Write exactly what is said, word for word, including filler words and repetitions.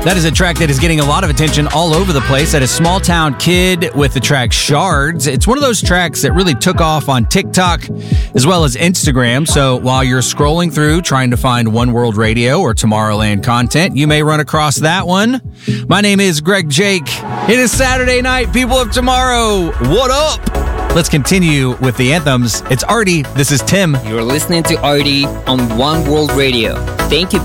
That is a track that is getting a lot of attention all over the place. That is Small Town Kid with the track Shards. It's one of those tracks that really took off on TikTok as well as Instagram. So while you're scrolling through trying to find One World Radio or Tomorrowland content, you may run across that one. My name is Greg Jake. It is Saturday night, people of tomorrow. What up? Let's continue with the anthems. It's Artie. This is Tim. You're listening to Artie on One World Radio. Thank you,